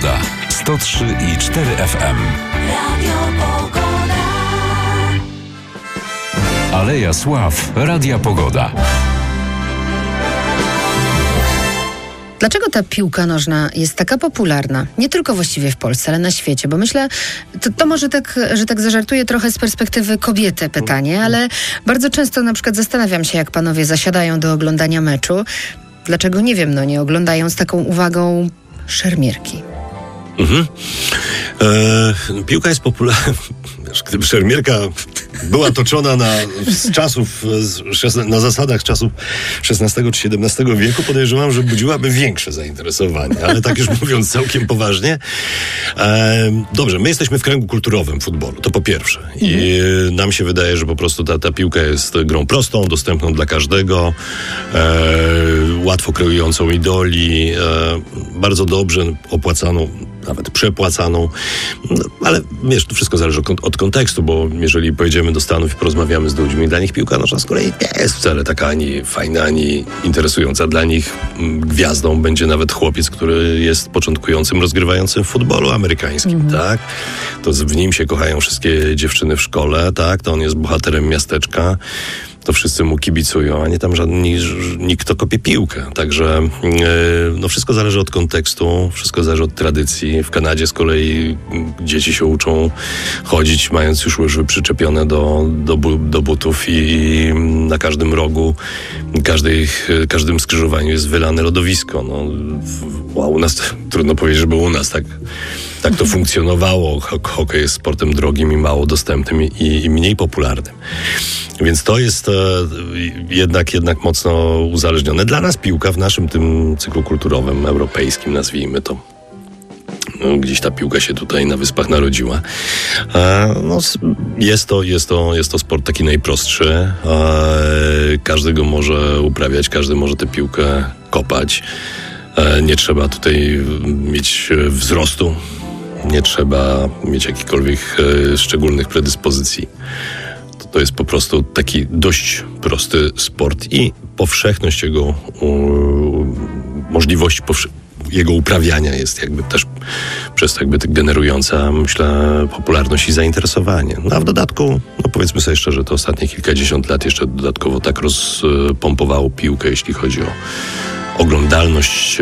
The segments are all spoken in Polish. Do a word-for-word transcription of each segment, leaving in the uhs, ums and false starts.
Pogoda. sto trzy i cztery F M. Radio Pogoda. Aleja Sław. Radia Pogoda. Dlaczego ta piłka nożna jest taka popularna? Nie tylko właściwie w Polsce, ale na świecie. Bo myślę, to, to może tak, że tak zażartuję trochę z perspektywy kobiety pytanie, ale bardzo często na przykład zastanawiam się, jak panowie zasiadają do oglądania meczu. Dlaczego, nie wiem, no nie oglądają z taką uwagą szermierki? Mhm. E, piłka jest popularna. Gdyby szermierka była toczona na, z czasów, z, na zasadach czasów szesnastego czy siedemnastego wieku, podejrzewam, że budziłaby większe zainteresowanie. Ale tak już mówiąc całkiem poważnie. E, dobrze, my jesteśmy w kręgu kulturowym futbolu, to po pierwsze. I mhm. nam się wydaje, że po prostu ta, ta piłka jest grą prostą, dostępną dla każdego, e, łatwo kreującą idoli, e, bardzo dobrze opłacaną, nawet przepłacaną, no, ale wiesz, to wszystko zależy od, od kontekstu, bo jeżeli pojedziemy do Stanów i porozmawiamy z ludźmi, dla nich piłka nożna z kolei nie jest wcale taka ani fajna, ani interesująca. Dla nich m, gwiazdą będzie nawet chłopiec, który jest początkującym rozgrywającym w futbolu amerykańskim, mm. tak? To w nim się kochają wszystkie dziewczyny w szkole, tak? To on jest bohaterem miasteczka. To wszyscy mu kibicują, a nie tam żadni, nikt, kto kopie piłkę. Także yy, no wszystko zależy od kontekstu, wszystko zależy od tradycji. W Kanadzie z kolei dzieci się uczą chodzić, mając już łyżwy przyczepione do, do, do butów i, i na każdym rogu, każdej, każdym skrzyżowaniu jest wylane lodowisko. No, a u nas, trudno powiedzieć, żeby u nas tak, tak to funkcjonowało. Hokej jest sportem drogim i mało dostępnym i, i mniej popularnym. Więc to jest e, jednak, jednak mocno uzależnione. Dla nas piłka w naszym tym cyklu kulturowym, europejskim, nazwijmy to, no, gdzieś ta piłka się tutaj na Wyspach narodziła. E, no, jest, to, jest, to, jest to sport taki najprostszy. E, każdy go może uprawiać, każdy może tę piłkę kopać. E, nie trzeba tutaj mieć wzrostu, nie trzeba mieć jakichkolwiek e, szczególnych predyspozycji. To jest po prostu taki dość prosty sport i powszechność jego uh, możliwości powsze- jego uprawiania jest jakby też przez to jakby generująca, myślę, popularność i zainteresowanie. No a w dodatku, no powiedzmy sobie szczerze, to ostatnie kilkadziesiąt lat jeszcze dodatkowo tak rozpompowało piłkę, jeśli chodzi o oglądalność,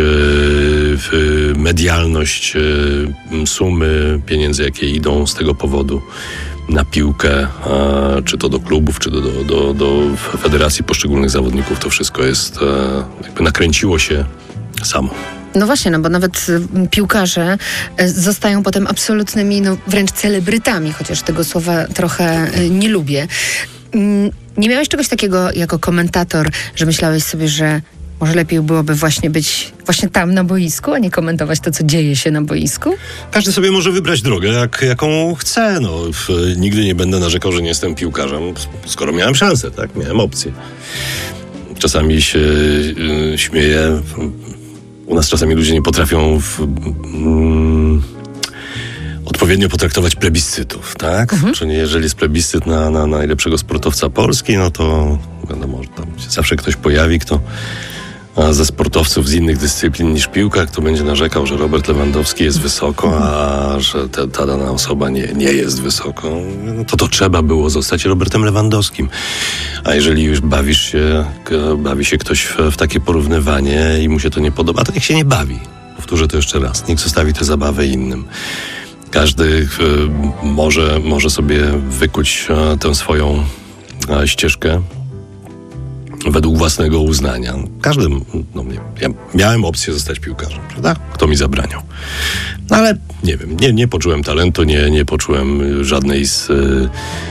yy, medialność, yy, sumy pieniędzy, jakie idą z tego powodu na piłkę, e, czy to do klubów, czy do, do, do, do federacji poszczególnych zawodników, to wszystko jest, e, jakby nakręciło się samo. No właśnie, no bo nawet y, piłkarze y, zostają potem absolutnymi, no wręcz celebrytami, chociaż tego słowa trochę y, nie lubię. Y, nie miałeś czegoś takiego jako komentator, że myślałeś sobie, że może lepiej byłoby właśnie być właśnie tam na boisku, a nie komentować to, co dzieje się na boisku? Każdy sobie może wybrać drogę, jak, jaką chce. No, w, nigdy nie będę narzekał, że nie jestem piłkarzem, skoro miałem szansę, tak? Miałem opcję. Czasami się y, śmieję. U nas czasami ludzie nie potrafią w, mm, odpowiednio potraktować plebiscytów, tak? Mhm. Czyli jeżeli jest plebiscyt na, na najlepszego sportowca Polski, no to wiadomo, że tam się zawsze ktoś pojawi, kto a ze sportowców z innych dyscyplin niż piłka, kto będzie narzekał, że Robert Lewandowski jest wysoko, a że te, ta dana osoba nie, nie jest wysoko, no to to trzeba było zostać Robertem Lewandowskim. A jeżeli już bawisz się, bawi się ktoś w, w takie porównywanie i mu się to nie podoba, to niech się nie bawi. Powtórzę to jeszcze raz. Niech zostawi tę zabawę innym. Każdy y, może, może sobie wykuć y, tę swoją y, ścieżkę według własnego uznania. Każdy, no nie, ja miałem opcję zostać piłkarzem, prawda? Kto mi zabraniał? No ale nie wiem, nie, nie poczułem talentu, nie, nie poczułem żadnej z e,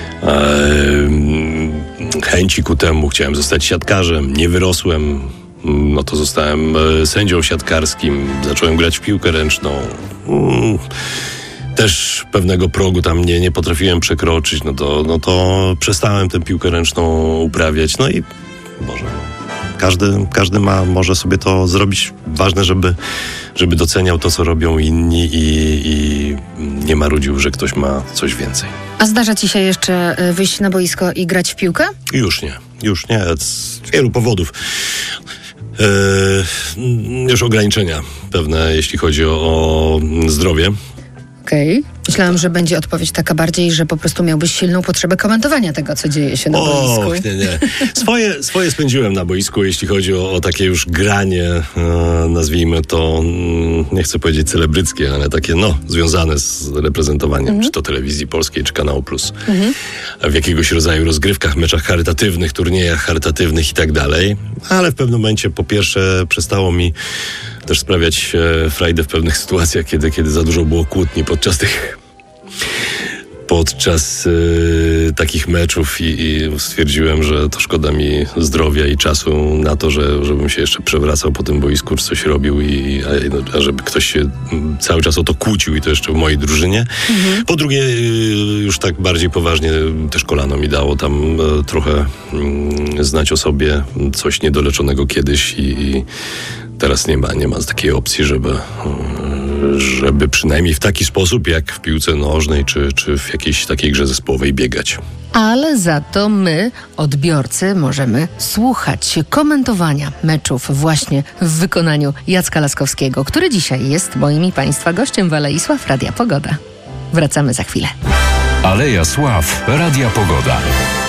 e, chęci ku temu. Chciałem zostać siatkarzem, nie wyrosłem, no to zostałem sędzią siatkarskim, zacząłem grać w piłkę ręczną. Mm. Też pewnego progu tam nie, nie potrafiłem przekroczyć, no to, no to przestałem tę piłkę ręczną uprawiać, no i Boże, każdy, każdy ma, może sobie to zrobić. Ważne, żeby, żeby doceniał to, co robią inni i, i nie marudził, że ktoś ma coś więcej. A zdarza ci się jeszcze wyjść na boisko i grać w piłkę? Już nie, już nie, z wielu powodów. Yy, już ograniczenia pewne, jeśli chodzi o, o zdrowie. Okej. Okay. Myślałam, że będzie odpowiedź taka bardziej, że po prostu miałbyś silną potrzebę komentowania tego, co dzieje się na Och, boisku. nie, nie. Swoje, swoje spędziłem na boisku, jeśli chodzi o, o takie już granie, e, nazwijmy to, mm, nie chcę powiedzieć celebryckie, ale takie, no, związane z reprezentowaniem, mhm. czy to telewizji polskiej, czy Kanału Plus. Mhm. W jakiegoś rodzaju rozgrywkach, meczach charytatywnych, turniejach charytatywnych i tak dalej. Ale w pewnym momencie, po pierwsze, przestało mi też sprawiać e, frajdę w pewnych sytuacjach, kiedy, kiedy za dużo było kłótni podczas tych podczas e, takich meczów i, i stwierdziłem, że to szkoda mi zdrowia i czasu na to, że, żebym się jeszcze przewracał po tym boisku, czy coś robił i a, a żeby ktoś się cały czas o to kłócił i to jeszcze w mojej drużynie. Mhm. Po drugie, już tak bardziej poważnie też kolano mi dało tam e, trochę mm, znać o sobie coś niedoleczonego kiedyś i, i teraz nie ma, nie ma takiej opcji, żeby, żeby przynajmniej w taki sposób, jak w piłce nożnej, czy, czy w jakiejś takiej grze zespołowej biegać. Ale za to my, odbiorcy, możemy słuchać komentowania meczów właśnie w wykonaniu Jacka Laskowskiego, który dzisiaj jest moim i Państwa gościem w Alei Sław Radia Pogoda. Wracamy za chwilę. Aleja Sław Radia Pogoda.